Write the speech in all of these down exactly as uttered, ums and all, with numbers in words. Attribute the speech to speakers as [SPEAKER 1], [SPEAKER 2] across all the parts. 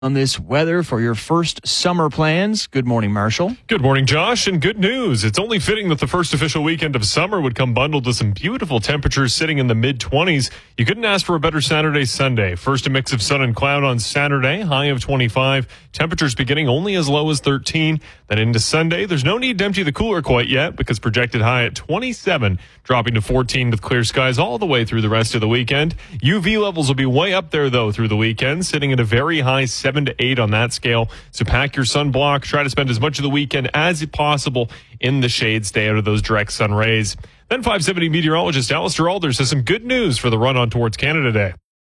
[SPEAKER 1] On this weather for your first summer plans. Good morning, Marshall.
[SPEAKER 2] Good morning, Josh, and good news. It's only fitting that the first official weekend of summer would come bundled with some beautiful temperatures sitting in the mid-twenties. You couldn't ask for a better Saturday, Sunday. First, a mix of sun and cloud on Saturday, high of twenty-five. Temperatures beginning only as low as thirteen. Then into Sunday, there's no need to empty the cooler quite yet because projected high at twenty-seven, dropping to fourteen with clear skies all the way through the rest of the weekend. U V levels will be way up there, though, through the weekend, sitting at a very high seven to eight on that scale. So pack your sunblock. Try to spend as much of the weekend as possible in the shade. Stay out of those direct sun rays. Then five seventy meteorologist Alistair Alders has some good news for the run on towards Canada Day.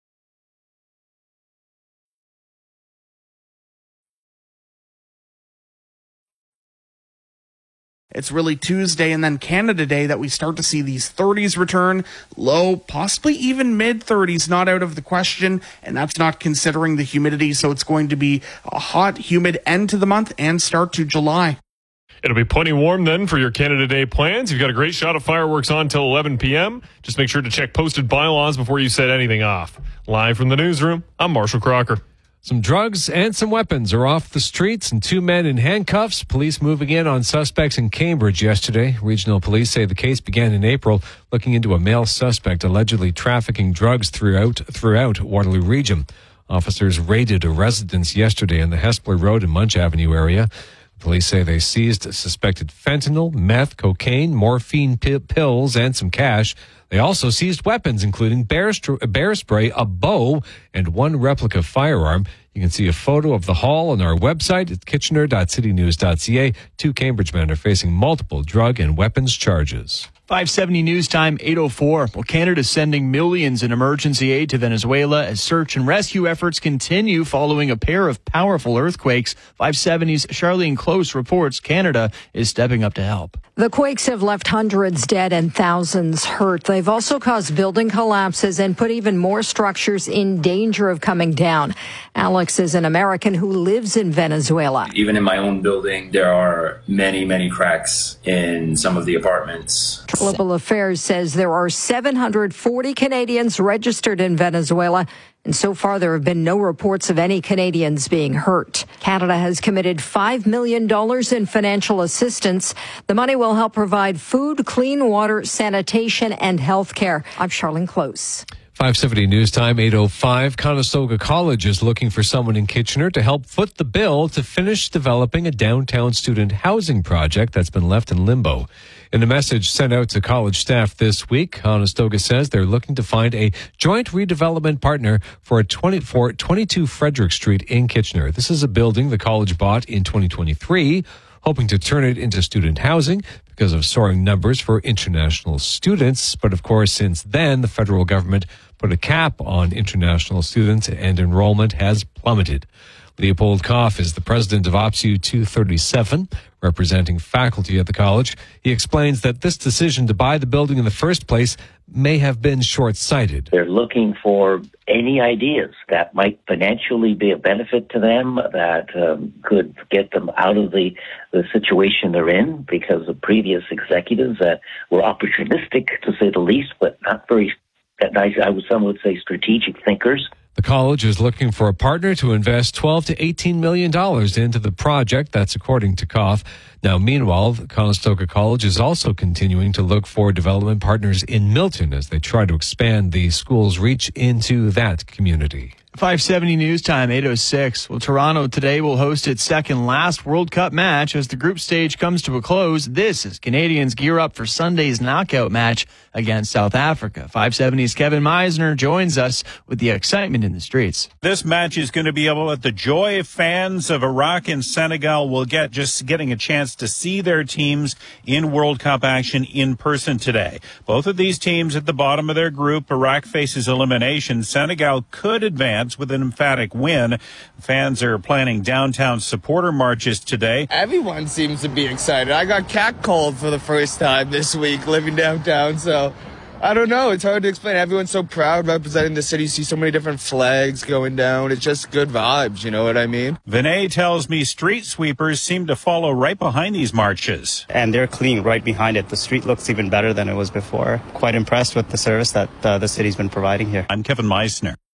[SPEAKER 3] It's really Tuesday and then Canada Day that we start to see these thirties return, low, possibly even mid-thirties, not out of the question, and that's not considering the humidity, so it's going to be a hot, humid end to the month and start to July.
[SPEAKER 2] It'll be plenty warm then for your Canada Day plans. You've got a great shot of fireworks on till eleven p.m. Just make sure to check posted bylaws before you set anything off. Live from the newsroom, I'm Marshall Crocker.
[SPEAKER 4] Some drugs and some weapons are off the streets and two men in handcuffs. Police moving in on suspects in Cambridge yesterday. Regional police say the case began in April, looking into a male suspect allegedly trafficking drugs throughout throughout Waterloo Region. Officers raided a residence yesterday in the Hespeler Road and Munch Avenue area. Police say they seized suspected fentanyl, meth, cocaine, morphine p- pills, and some cash. They also seized weapons, including bear, st- bear spray, a bow, and one replica firearm. You can see a photo of the haul on our website at kitchener dot city news dot c a. Two Cambridge men are facing multiple drug and weapons charges.
[SPEAKER 1] five seventy News Time, eight oh four. Well, Canada's sending millions in emergency aid to Venezuela as search and rescue efforts continue following a pair of powerful earthquakes. five seventy's Charlene Close reports Canada is stepping up to help.
[SPEAKER 5] The quakes have left hundreds dead and thousands hurt. They've also caused building collapses and put even more structures in danger of coming down. Alex is an American who lives in Venezuela.
[SPEAKER 6] Even in my own building, there are many, many cracks in some of the apartments.
[SPEAKER 5] Global Affairs says there are seven hundred forty Canadians registered in Venezuela, and so far there have been no reports of any Canadians being hurt. Canada has committed five million dollars in financial assistance. The money will help provide food, clean water, sanitation, and health care. I'm Charlene Close.
[SPEAKER 4] five seventy News Time, eight oh five. Conestoga College is looking for someone in Kitchener to help foot the bill to finish developing a downtown student housing project that's been left in limbo. In a message sent out to college staff this week, Conestoga says they're looking to find a joint redevelopment partner for a twenty, for twenty-two Frederick Street in Kitchener. This is a building the college bought in twenty twenty-three, hoping to turn it into student housing because of soaring numbers for international students. But of course, since then, the federal government put a cap on international students and enrollment has plummeted. Leopold Koff is the president of OPSU two thirty-seven, representing faculty at the college. He explains that this decision to buy the building in the first place may have been short-sighted.
[SPEAKER 7] They're looking for any ideas that might financially be a benefit to them, that um, could get them out of the, the situation they're in because of previous executives that were opportunistic, to say the least, but not very, I, I would, some would say, strategic thinkers.
[SPEAKER 4] The college is looking for a partner to invest twelve to eighteen million dollars into the project. That's according to Koff. Now, meanwhile, Conestoga College is also continuing to look for development partners in Milton as they try to expand the school's reach into that community.
[SPEAKER 1] five seventy News Time, eight oh six. Well, Toronto today will host its second last World Cup match as the group stage comes to a close. This as Canadians gear up for Sunday's knockout match against South Africa. five seventy's Kevin Meisner joins us with the excitement in the streets.
[SPEAKER 8] This match is going to be able, the joy fans of Iraq and Senegal will get just getting a chance to see their teams in World Cup action in person today. Both of these teams at the bottom of their group. Iraq faces elimination. Senegal could advance with an emphatic win. Fans are planning downtown supporter marches today.
[SPEAKER 9] Everyone seems to be excited. I got catcalled for the first time this week living downtown, so I don't know. It's hard to explain. Everyone's so proud representing the city. You see so many different flags going down. It's just good vibes, you know what I mean?
[SPEAKER 8] Vinay tells me street sweepers seem to follow right behind these marches.
[SPEAKER 10] And they're cleaning right behind it. The street looks even better than it was before. Quite impressed with the service that uh, the city's been providing here.
[SPEAKER 8] I'm Kevin Meisner.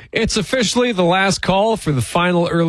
[SPEAKER 4] It's officially the last call for the final early